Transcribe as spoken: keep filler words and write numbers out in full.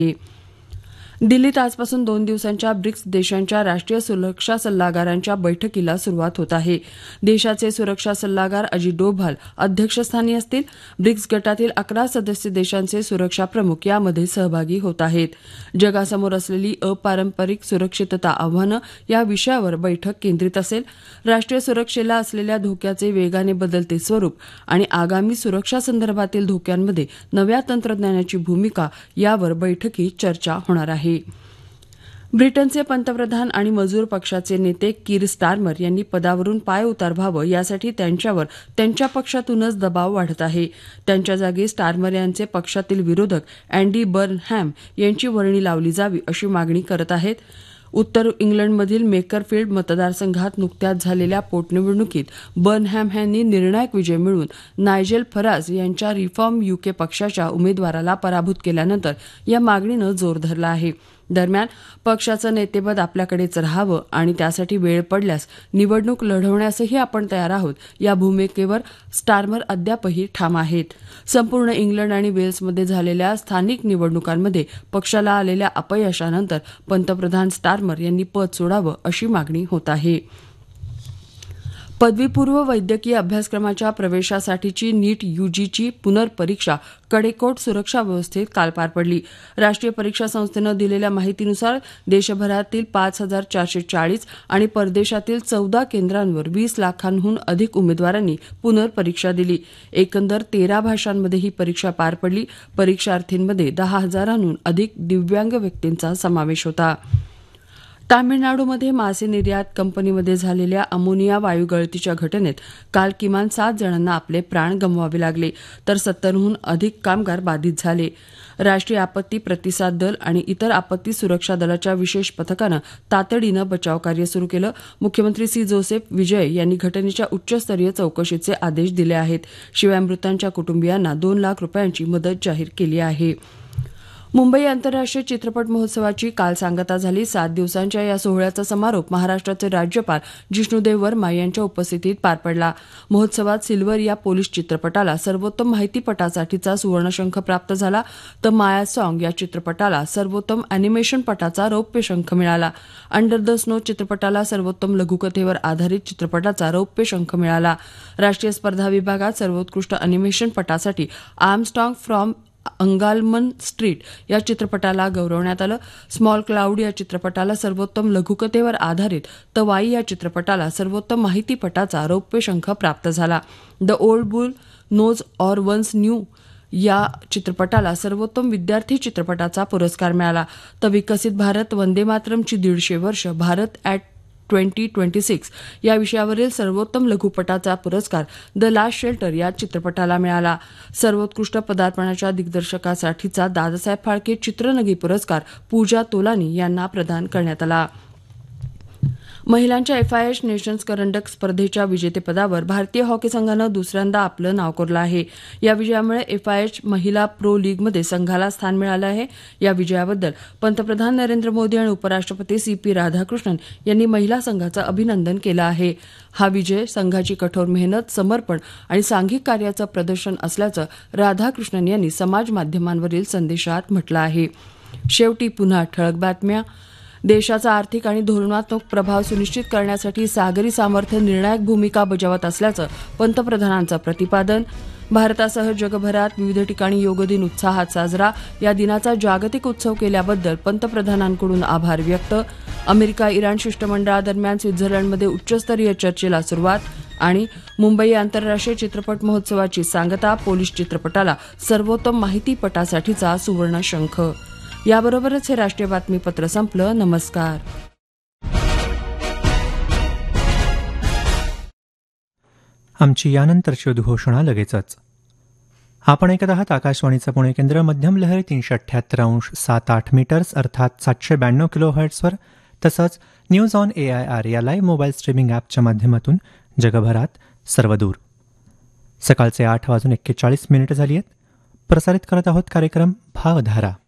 दिल्लीत आजपासून दोन दिवसांच्या ब्रिक्स देशांच्या राष्ट्रीय सुरक्षा सल्लागारांच्या बैठकीला सुरुवात होत आहे. देशाचे सुरक्षा सल्लागार अजित डोभाल अध्यक्षस्थानी असतील. ब्रिक्स गटातील अकरा सदस्य देशांचे सुरक्षा प्रमुख यामध्ये सहभागी होत आहेत. जगासमोर असलेली अपारंपरिक सुरक्षितता आव्हानं या विषयावर बैठक केंद्रित असेल. राष्ट्रीय सुरक्षेला असलेल्या धोक्याचे वेगाने बदलते स्वरूप आणि आगामी सुरक्षासंदर्भातील धोक्यांमध्ये नव्या तंत्रज्ञानाची भूमिका यावर बैठकीत चर्चा होणार आहे. ब्रिटनचे पंतप्रधान आणि मजूर पक्षाचे नेते कीर स्टारमर यांनी पदावरून पाय उतार व्हावं यासाठी त्यांच्यावर त्यांच्या पक्षातूनच दबाव वाढत आहे. त्यांच्या जागी स्टारमर यांचे पक्षातील विरोधक अँडी बर्नहॅम यांची वर्णी लावली जावी अशी मागणी करत आहेत. उत्तर इंग्लंडमधील मेकरफील्ड मतदारसंघात नुकत्याच झालेल्या पोटनिवडणुकीत बर्नहॅम यांनी निर्णायक विजय मिळवून नायजेल फराज यांच्या रिफॉर्म यूके पक्षाच्या उमेदवाराला पराभूत केल्यानंतर या मागणीनं जोर धरला आहे. दरम्यान पक्षाचं नेतेपद आपल्याकडेच राहावं आणि त्यासाठी वेळ पडल्यास निवडणूक लढवण्यासही आपण तयार आहोत या भूमिकेवर स्टारमर अद्यापही ठाम आहेत. संपूर्ण इंग्लंड आणि वेल्समध्ये झालेल्या स्थानिक निवडणुकांमध्ये पक्षाला आलेल्या अपयशानंतर पंतप्रधान स्टारमर यांनी पद सोडावं अशी मागणी होत आहे. पदवीपूर्व वैद्यकीय अभ्यासक्रमाच्या प्रवेशासाठीची नीट यूजीची पुनर्परीक्षा कडेकोट सुरक्षा व्यवस्थेत काल पार पडली. राष्ट्रीय परीक्षा संस्थेनं दिलेल्या माहितीनुसार देशभरातील पाच हजार चारशे चाळीस आणि परदेशातील चौदा केंद्रांवर वीस लाखांहून अधिक उमेदवारांनी पुनर्परीक्षा दिली. एकंदर तेरा भाषांमध्ये ही परीक्षा पार पडली. परीक्षार्थींमध्ये दहा हजारांहून अधिक दिव्यांग व्यक्तींचा समावेश होता. तामिळनाडूमध्ये मासे निर्यात कंपनीमध्ये झालेल्या अमोनिया वायू गळतीच्या घटनेत काल किमान सात जणांना आपले प्राण गमवावे लागले तर सत्तरहून अधिक कामगार बाधित झाले. राष्ट्रीय आपत्ती प्रतिसाद दल आणि इतर आपत्ती सुरक्षा दलाच्या विशेष पथकानं तातडीनं बचावकार्य सुरू केलं. मुख्यमंत्री सी जोसेफ विजय यांनी घटनेच्या उच्चस्तरीय चौकशीचे आदेश दिले आहेत. शिवाय मृतांच्या कुटुंबियांना दोन लाख रुपयांची मदत जाहीर केली आहे. मुंबई आंतरराष्ट्रीय चित्रपट महोत्सवाची काल सांगता झाली. सात दिवसांच्या या सोहळ्याचा समारोप महाराष्ट्राचे राज्यपाल जिष्णुदेव वर्मा यांच्या उपस्थितीत पार पडला. महोत्सवात सिल्वर या पोलिश चित्रपटाला सर्वोत्तम माहितीपटासाठीचा सुवर्णशंख प्राप्त झाला तर माया सॉन्ग या चित्रपटाला सर्वोत्तम अॅनिमेशनपटाचा रौप्य शंख मिळाला. अंडर द स्नो चित्रपटाला सर्वोत्तम लघुकथेवर आधारित चित्रपटाचा रौप्य शंख मिळाला. राष्ट्रीय स्पर्धा विभागात सर्वोत्कृष्ट अॅनिमेशनपटासाठी आर्मस्ट्रॉंग फ्रॉम अंगालमन स्ट्रीट या चित्रपटाला गौरवण्यात आलं. स्मॉल क्लाउड या चित्रपटाला सर्वोत्तम लघुकथेवर आधारित तर वाई या चित्रपटाला सर्वोत्तम माहितीपटाचा रौप्य शंख प्राप्त झाला. The old boule knows or once new या चित्रपटाला सर्वोत्तम विद्यार्थी चित्रपटाचा पुरस्कार मिळाला. तर विकसित भारत वंदे मातरमची दीडशे वर्ष Bharat at twenty twenty six या विषयावरील सर्वोत्तम लघुपटाचा पुरस्कार द लास्ट शेल्टर या चित्रपटाला मिळाला. सर्वोत्कृष्ट पदार्पणाच्या दिग्दर्शकासाठीचा दादासाहेब फाळके चित्रनगी पुरस्कार पूजा तोलानी यांना प्रदान करण्यात आला. महिलांच्या एफआयएच नेशन्स करंडक स्पर्धेच्या विजेतेपदावर भारतीय हॉकी संघानं दुसऱ्यांदा आपलं नाव कोरलं आहे. या विजयामुळे एफआयएच महिला प्रो लीगमध्ये संघाला स्थान मिळालं आहे. या विजयाबद्दल पंतप्रधान नरेंद्र मोदी आणि उपराष्ट्रपती सी पी राधाकृष्णन यांनी महिला संघाचं अभिनंदन केलं आहे. हा विजय संघाची कठोर मेहनत, समर्पण आणि सांघिक कार्याचं प्रदर्शन असल्याचं राधाकृष्णन यांनी समाज माध्यमांवरील संदेशात म्हटलं आहे. शेवटी पुन्हा ठळक बातम्या. देशाचा आर्थिक आणि धोरणात्मक प्रभाव सुनिश्चित करण्यासाठी सागरी सामर्थ्य निर्णायक भूमिका बजावत असल्याचं पंतप्रधानांचं प्रतिपादन. भारतासह जगभरात विविध ठिकाणी योग दिन उत्साहात साजरा. या दिनाचा जागतिक उत्सव केल्याबद्दल पंतप्रधानांकडून आभार व्यक्त. अमेरिका इराण शिष्टमंडळादरम्यान स्वित्झर्लंडमध्ये उच्चस्तरीय चर्चेला सुरुवात. आणि मुंबई आंतरराष्ट्रीय चित्रपट महोत्सवाची सांगता. पोलिश चित्रपटाला सर्वोत्तम माहितीपटासाठीचा सुवर्णशंख. याबरोबरच हे राष्ट्रीय बातमीपत्र संपलं. नमस्कार. आमची यानंतरची उद्घोषणा लगेचच. आपण ऐकत आहात आकाशवाणीचं पुणे केंद्र. मध्यम लहरी तीनशे अठ्ठ्याहत्तर अंश सात आठ मीटर्स अर्थात सातशे ब्याण्णव किलो हर्ट्सवर तसंच news on A I R या लाईव्ह मोबाईल स्ट्रीमिंग ॲपच्या माध्यमातून जगभरात सर्वदूर. सकाळचे आठ वाजून एक्केचाळीस मिनिटं झाली आहेत. प्रसारित करत आहोत कार्यक्रम भावधारा.